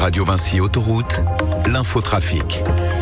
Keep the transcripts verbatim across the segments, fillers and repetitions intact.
Radio Vinci Autoroute, l'infotrafic.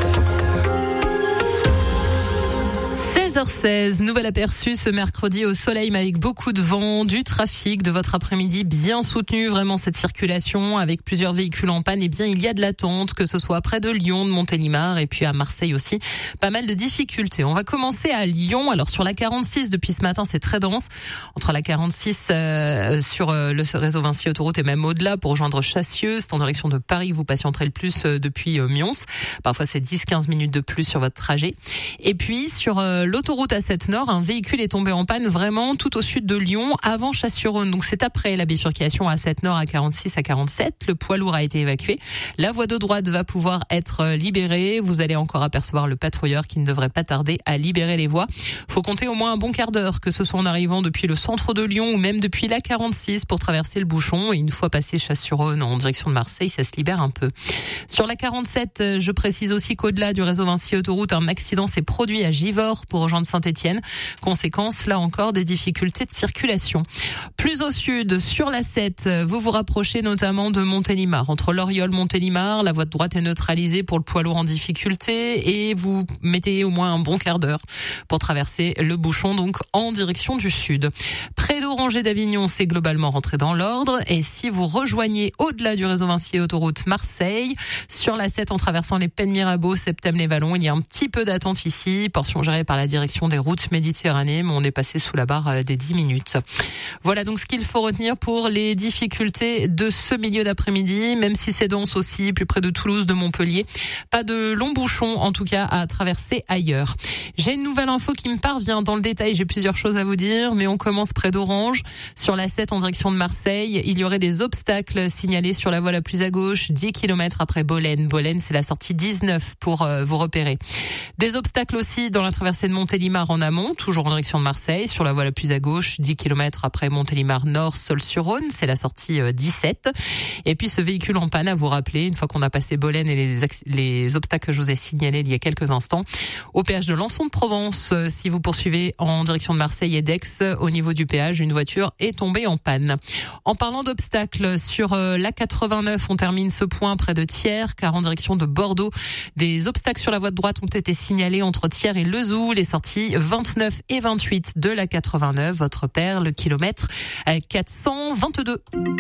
seize heures seize, nouvel aperçu ce mercredi au soleil, mais avec beaucoup de vent, du trafic de votre après-midi bien soutenu, vraiment cette circulation avec plusieurs véhicules en panne. Et bien, il y a de l'attente, que ce soit près de Lyon, de Montélimar et puis à Marseille aussi. Pas mal de difficultés. On va commencer à Lyon. Alors sur la quarante-six, depuis ce matin, c'est très dense. Entre la quarante-six euh, sur euh, le réseau Vinci Autoroute et même au-delà pour rejoindre Chassieux. C'est en direction de Paris que vous patienterez le plus euh, depuis euh, Mions. Parfois, c'est dix à quinze minutes de plus sur votre trajet. Et puis, sur euh, l'autoroute A sept Nord, un véhicule est tombé en panne vraiment tout au sud de Lyon, avant Chasse-sur-Rhône. Donc c'est après la bifurcation A sept Nord à quarante-six à quarante-sept. Le poids lourd a été évacué. La voie de droite va pouvoir être libérée. Vous allez encore apercevoir le patrouilleur qui ne devrait pas tarder à libérer les voies. Faut compter au moins un bon quart d'heure, que ce soit en arrivant depuis le centre de Lyon ou même depuis la quarante-six pour traverser le bouchon. Et une fois passé Chasse-sur-Rhône en direction de Marseille, ça se libère un peu. Sur la quarante-sept, je précise aussi qu'au-delà du réseau Vinci Autoroute, un accident s'est produit à Givors pour rejoindre Saint-Étienne. Conséquence, là encore, des difficultés de circulation. Plus au sud, sur la sept, vous vous rapprochez notamment de Montélimar. Entre Loriol et Montélimar, la voie de droite est neutralisée pour le poids lourd en difficulté et vous mettez au moins un bon quart d'heure pour traverser le bouchon, donc en direction du sud. Près d'Oranger d'Avignon, c'est globalement rentré dans l'ordre. Et si vous rejoignez au-delà du réseau Vinci Autoroute Marseille, sur la sept, en traversant les Pennes Mirabeau, Septem-les-Vallons, il y a un petit peu d'attente ici, portion gérée par la direction des routes Méditerranée, mais on est passé sous la barre des dix minutes. Voilà donc ce qu'il faut retenir pour les difficultés de ce milieu d'après-midi, même si c'est dense aussi, plus près de Toulouse, de Montpellier. Pas de longs bouchons, en tout cas, à traverser ailleurs. J'ai une nouvelle info qui me parvient dans le détail, j'ai plusieurs choses à vous dire, mais on commence près d'Orange. Sur la sept, en direction de Marseille, il y aurait des obstacles signalés sur la voie la plus à gauche, dix kilomètres après Bolène. Bolène, c'est la sortie dix-neuf pour euh, vous repérer. Des obstacles aussi dans la traversée de Montélimar en amont, toujours en direction de Marseille, sur la voie la plus à gauche, dix kilomètres après Montélimar Nord, Sol-sur-Rhône, c'est la sortie euh, dix-sept. Et puis ce véhicule en panne, à vous rappeler, une fois qu'on a passé Bolène et les, les obstacles que je vous ai signalés il y a quelques instants, au péage de Lançon-de-Provence, euh, si vous poursuivez en direction de Marseille et d'Aix, au niveau du péage, une voiture est tombée en panne. En parlant d'obstacles, sur euh, l'A quatre-vingt-neuf, on termine ce point près de Thiers, car en direction de Bordeaux, des obstacles sur la voie de droite ont été signalés entre Thiers et Lezoux, les sorties vingt-neuf et vingt-huit de l'A quatre-vingt-neuf, votre père, le kilomètre quatre cent vingt-deux.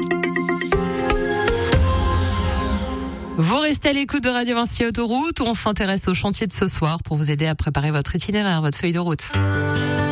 Vous restez à l'écoute de Radio Vinci Autoroute. On s'intéresse au chantier de ce soir pour vous aider à préparer votre itinéraire, votre feuille de route.